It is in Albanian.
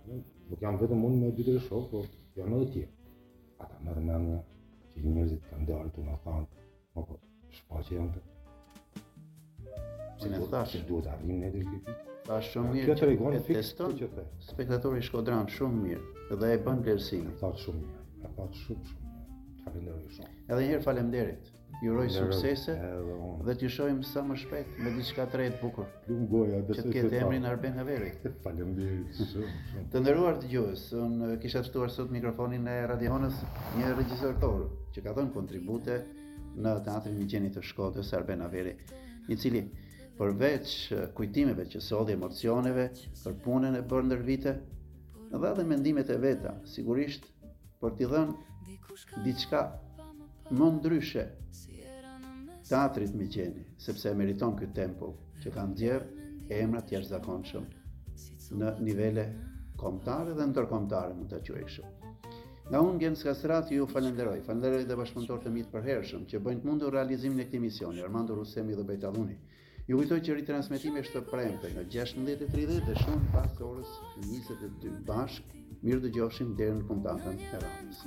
Nuk jam vetëm unë me 2-3 shok, po janë edhe tjerë. Ata merren mendje që njerëzit kanë dalë tu na thanë, po shfaqje janë të. Unë e thash. Se duhet arrim ne deri këtu. Thash shumë Kjo mirë tregon e fiks teston që the. spektatori Shkodran shumë mirë dhe e bën vlerësimin. Thatë shumë mirë. Ka thatë shumë mirë. Falenderoj shumë. Edhe një herë faleminderit. Ju uroj suksese Edhe unë. dhe t'ju shohim sa më shpejt me diçka të re të bukur. Plum goja, Që besoj të se ketë ta. emrin Arben Haveri. Faleminderit shumë. Të nderuar dëgjues, unë kisha të ftuar sot mikrofonin e Radionës një regjisor tor që ka dhënë kontribute në Teatrin Migjenit të Shkodrës, Arben Haveri, i cili përveç kujtimeve që solli emocioneve për punën e bërë ndër vite, dha dhe mendimet e veta, sigurisht për t'i dhënë diçka më ndryshe teatrit Migjeni, sepse e meriton ky tempull që ka nxjerrë emra të jashtëzakonshëm në nivele kombëtare dhe ndërkombëtare, mund ta quaj kështu. Nga unë Gens Kastrati ju falenderoj dhe bashkëpunëtorët e mi të përhershëm që bëjnë të mundur realizimin e këtij misioni, Armando Rusemi dhe Bejtalluni. Ju kujtoj që ritransmetimi është të premte nga 16:30 dhe shumë pas orës 22 bashkë. Mirë dëgjofshim deri në puntatën e radhës.